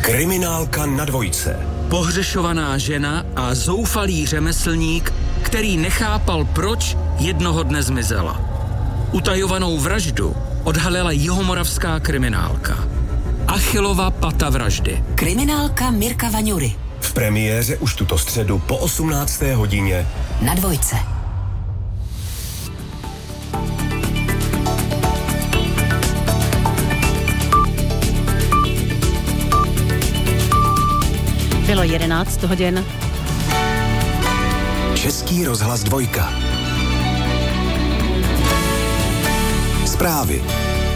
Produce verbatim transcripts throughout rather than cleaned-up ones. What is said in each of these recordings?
Kriminálka na dvojce. Pohřešovaná žena a zoufalý řemeslník, který nechápal, proč jednoho dne zmizela. Utajovanou vraždu odhalila jihomoravská kriminálka. Achillova pata vraždy. Kriminálka Mirka Vaňury. V premiéře už tuto středu po osmnácté hodině na dvojce. Bylo jedenáct hodin. Český rozhlas dvojka. Zprávy.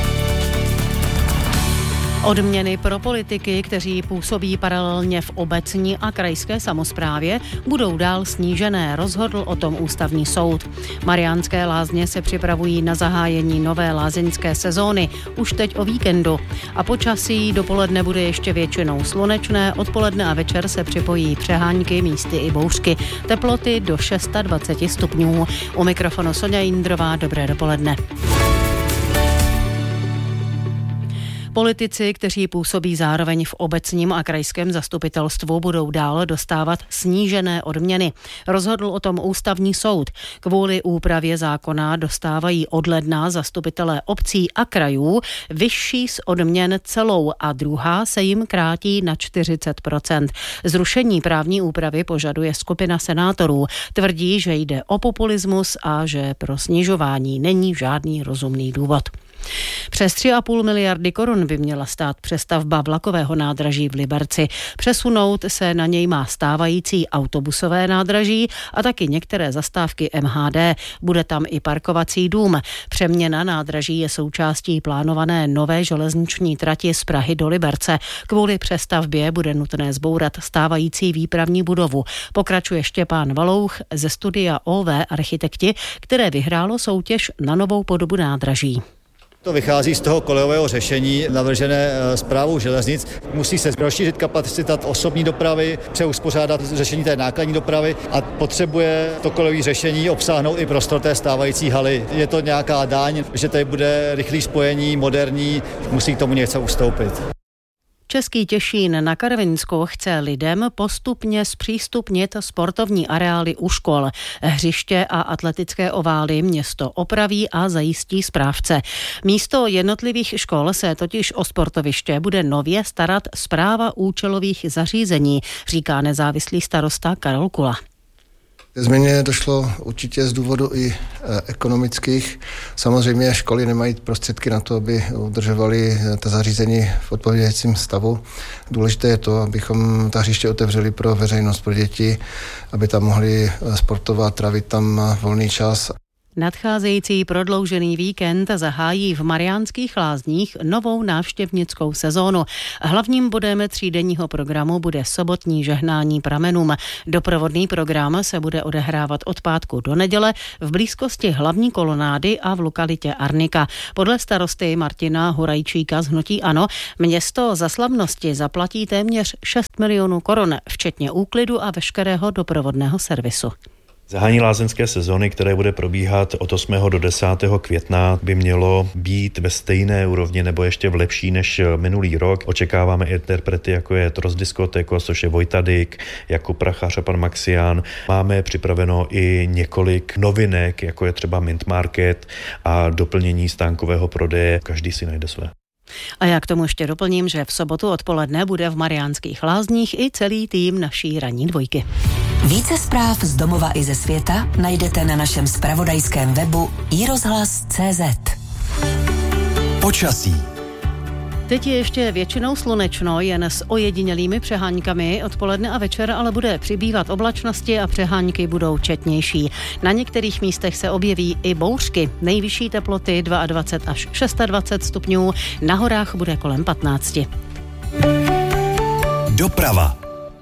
Odměny pro politiky, kteří působí paralelně v obecní a krajské samosprávě, budou dál snížené, rozhodl o tom ústavní soud. Mariánské Lázně se připravují na zahájení nové lázeňské sezóny, už teď o víkendu. A počasí dopoledne bude ještě většinou slunečné, odpoledne a večer se připojí přehánky, místy i bouřky. Teploty do dvacet šest stupňů. U mikrofonu Soňa Jindrová, dobré dopoledne. Politici, kteří působí zároveň v obecním a krajském zastupitelstvu, budou dál dostávat snížené odměny. Rozhodl o tom ústavní soud. Kvůli úpravě zákona dostávají od ledna zastupitelé obcí a krajů vyšší z odměn celou a druhá se jim krátí na čtyřicet procent. Zrušení právní úpravy požaduje skupina senátorů. Tvrdí, že jde o populismus a že pro snižování není žádný rozumný důvod. Přes tři a půl miliardy korun by měla stát přestavba vlakového nádraží v Liberci. Přesunout se na něj má stávající autobusové nádraží a taky některé zastávky M H D. Bude tam i parkovací dům. Přeměna nádraží je součástí plánované nové železniční trati z Prahy do Liberce. Kvůli přestavbě bude nutné zbourat stávající výpravní budovu. Pokračuje Štěpán Valouch ze studia O V Architekti, které vyhrálo soutěž na novou podobu nádraží. To vychází z toho kolejového řešení navržené správou železnic. Musí se rozšířit kapacita osobní dopravy, přeuspořádat řešení té nákladní dopravy a potřebuje to kolejové řešení obsáhnout i prostor té stávající haly. Je to nějaká daň, že tady bude rychlé spojení, moderní, musí k tomu něco ustoupit. Český Těšín na Karvinsku chce lidem postupně zpřístupnit sportovní areály u škol. Hřiště a atletické ovály město opraví a zajistí správce. Místo jednotlivých škol se totiž o sportoviště bude nově starat správa účelových zařízení, říká nezávislý starosta Karol Kula. Ke změně došlo určitě z důvodu i ekonomických. Samozřejmě školy nemají prostředky na to, aby udržovaly ta zařízení v odpovídajícím stavu. Důležité je to, abychom ta hřiště otevřeli pro veřejnost, pro děti, aby tam mohli sportovat, trávit tam volný čas. Nadcházející prodloužený víkend zahájí v Mariánských Lázních novou návštěvnickou sezónu. Hlavním bodem třídenního programu bude sobotní žehnání pramenům. Doprovodný program se bude odehrávat od pátku do neděle v blízkosti hlavní kolonády a v lokalitě Arnika. Podle starosty Martina Hurajčíka z hnutí ANO město za slavnosti zaplatí téměř šest milionů korun, včetně úklidu a veškerého doprovodného servisu. Zahání lázeňské sezóny, které bude probíhat od osmého do desátého května, by mělo být ve stejné úrovni nebo ještě v lepší než minulý rok. Očekáváme interprety, jako je Trost Diskoteko, což je Vojta Dyk, Jakub Prachař a pan Maxián. Máme připraveno i několik novinek, jako je třeba Mint Market a doplnění stánkového prodeje. Každý si najde své. A já k tomu ještě doplním, že v sobotu odpoledne bude v Mariánských Lázních i celý tým naší ranní dvojky. Více zpráv z domova i ze světa najdete na našem zpravodajském webu i rozhlas tečka cé zet. Počasí. Teď je ještě většinou slunečno, jen s ojedinělými přeháňkami. Odpoledne a večer ale bude přibývat oblačnosti a přeháňky budou četnější. Na některých místech se objeví i bouřky. Nejvyšší teploty dvacet dva až dvacet šest stupňů, na horách bude kolem patnáct. Doprava.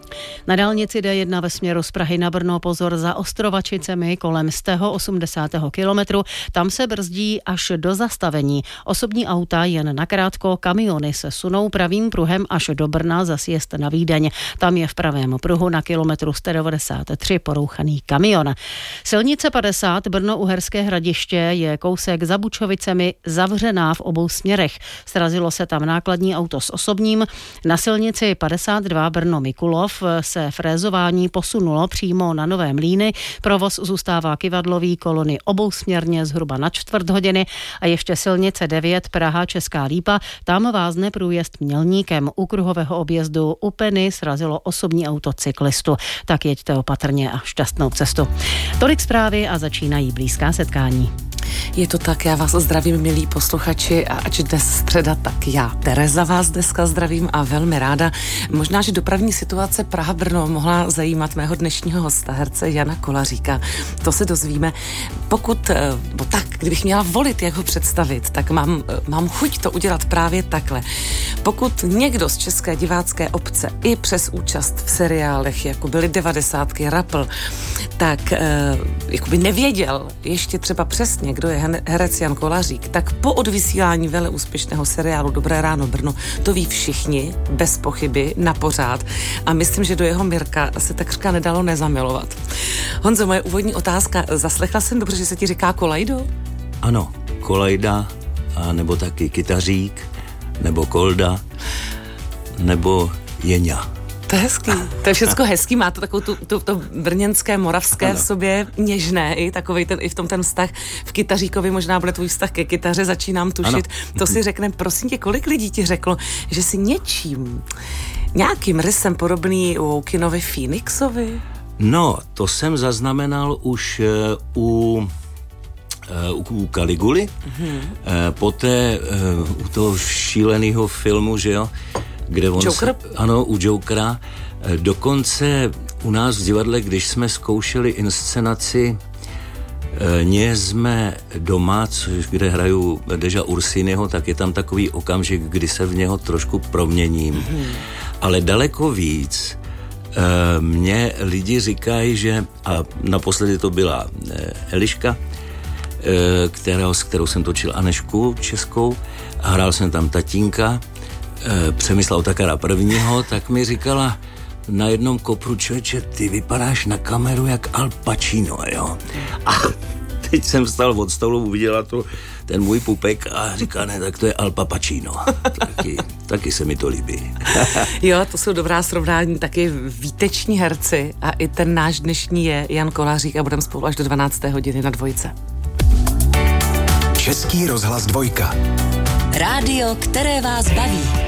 Na dálnici D jedna ve směru z Prahy na Brno pozor za Ostrovačicemi kolem sto osmdesátého kilometru. Tam se brzdí až do zastavení. Osobní auta jen nakrátko, kamiony se sunou pravým pruhem až do Brna za sjezd na Vídeň. Tam je v pravém pruhu na kilometru sto devadesát tři porouchaný kamion. Silnice padesát Brno-Uherské Hradiště je kousek za Bučovicemi zavřená v obou směrech. Srazilo se tam nákladní auto s osobním. Na silnici padesát dva Brno-Mikulov se frézování posunulo přímo na Nové Mlýny. Provoz zůstává kyvadlový, kolony obousměrně zhruba na čtvrt hodiny a ještě silnice devět Praha Česká Lípa. Tam vázne průjezd Mělníkem. U kruhového objezdu u Peny srazilo osobní auto cyklistu. Tak jeďte opatrně a šťastnou cestu. Tolik zprávy a začínají blízká setkání. Je to tak, já vás zdravím, milí posluchači, a ač dnes středa, tak já, Tereza, vás dneska zdravím a velmi ráda. Možná, že dopravní situace Praha-Brno mohla zajímat mého dnešního hosta, herce Jana Kolaříka. To se dozvíme. Pokud, bo tak, kdybych měla volit, jak ho představit, tak mám, mám chuť to udělat právě takhle. Pokud někdo z české divácké obce i přes účast v seriálech, jako byly devadesátky, Rapl, tak e, jakoby nevěděl ještě třeba přesně, kdo je herec Jan Kolařík, tak po odvysílání vele úspěšného seriálu Dobré ráno Brno to ví všichni, bez pochyby, na pořád. A myslím, že do jeho Mirka se takřka nedalo nezamilovat. Honzo, moje úvodní otázka. Zaslechla jsem dobře, že se ti říká Kolajdo? Ano, Kolajda, a nebo taky Kytařík, nebo Kolda, nebo Jeňa. To je hezký. To je všechno hezký, má to takovou tu, tu, to brněnské, moravské ano. v sobě, něžné i takovej ten, i v tom ten vztah. V Kytaříkovi možná bude tvůj vztah ke kytaře, začínám tušit. Ano. To si řekne, prosím tě, kolik lidí ti řeklo, že si něčím, nějakým rysem podobný u Kinovi Phoenixovi? No, to jsem zaznamenal už uh, u Uh, u Kaliguly, mm-hmm. uh, poté uh, u toho šíleného filmu, že jo, kde on Joker? Se, ano, u Jokera. Uh, dokonce u nás v divadle, když jsme zkoušeli inscenaci uh, Nie jsme doma, což, kde hraju Deža Ursiniho, tak je tam takový okamžik, kdy se v něho trošku proměním. Mm-hmm. Ale daleko víc uh, mě lidi říkají, že, a naposledy to byla uh, Eliška, Kterou, s kterou jsem točil Anešku českou a hrál jsem tam tatínka, Přemysla Otakara prvního, tak mi říkala na jednom kopru, člověče, ty vypadáš na kameru jak Al Pacino, jo. A teď jsem vstal od stolu, uviděla to, ten můj pupek a říká, ne, tak to je Al Pacino. Taky, taky se mi to líbí. Jo, to jsou dobrá srovnání, taky výteční herci a i ten náš dnešní je Jan Kolařík a budeme spolu až do dvanácté hodiny na Dvojce. Český rozhlas Dvojka. Rádio, které vás baví.